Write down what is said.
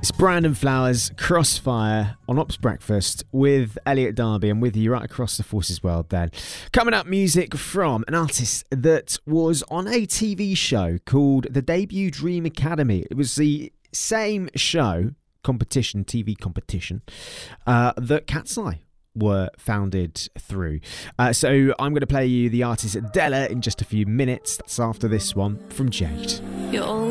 It's Brandon Flowers, Crossfire on Ops Breakfast with Elliot Darby. I'm with you right across the Forces world then. Coming up, music from an artist that was on a TV show called The Debut Dream Academy. It was the same show, TV competition, that Cat's Eye were founded through. So I'm going to play you the artist Della in just a few minutes. That's after this one from Jade. You're